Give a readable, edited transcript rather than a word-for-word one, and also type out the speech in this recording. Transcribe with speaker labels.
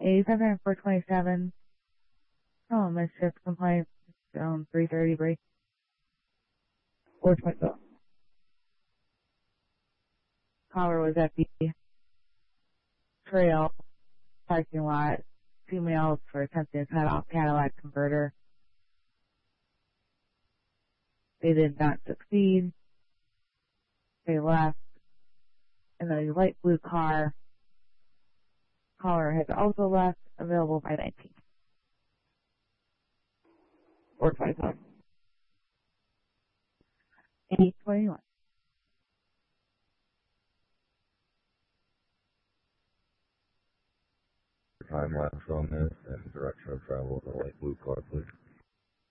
Speaker 1: 87 and 427. Oh, mischief complaint. 330 break. 427. Caller was at the trail parking lot. 2 males for attempting to cut off Cadillac converter. They did not succeed. They left in a light blue car. Caller has also left, available by 19. Or 25. 821.
Speaker 2: Time lapse on this and direction of travel of the light blue car, please.